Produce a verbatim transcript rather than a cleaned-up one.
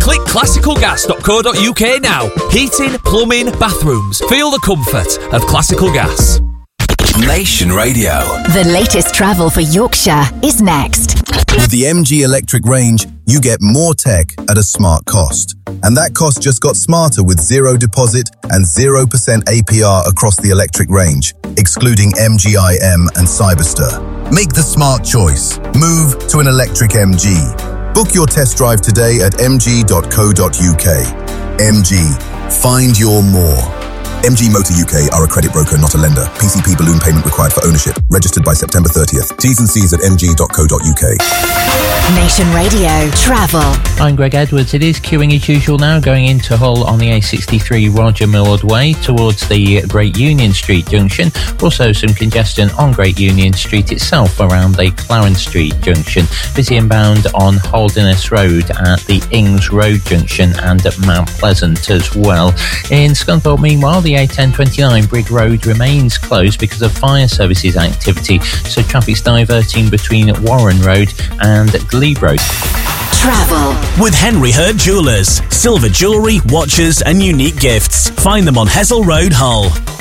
Click classical gas dot co dot uk now. Heating, plumbing, bathrooms. Feel the comfort of Classical Gas. Nation Radio. The latest travel for Yorkshire is next. With the M G Electric range, you get more tech at a smart cost. And that cost just got smarter with zero deposit and zero percent A P R across the electric range, excluding M G I M and Cyberster. Make the smart choice. Move to an electric M G. Book your test drive today at m g dot co dot uk. M G. Find your more. M G Motor U K are a credit broker, not a lender. P C P balloon payment required for ownership. Registered by September thirtieth. T's and C's at m g dot co dot uk. Nation Radio Travel. I'm Greg Edwards. It is queuing as usual now, going into Hull on the A sixty-three Roger Millward Way towards the Great Union Street junction. Also some congestion on Great Union Street itself around the Clarence Street junction. Busy inbound on Holderness Road at the Ings Road junction and at Mount Pleasant as well. In Scunthorpe, meanwhile, the A ten twenty-nine Brig Road remains closed because of fire services activity, so traffic's diverting between Warren Road and Glebe Road. Travel with Henry Hurd Jewellers. Silver jewellery, watches and unique gifts. Find them on Hessel Road, Hull.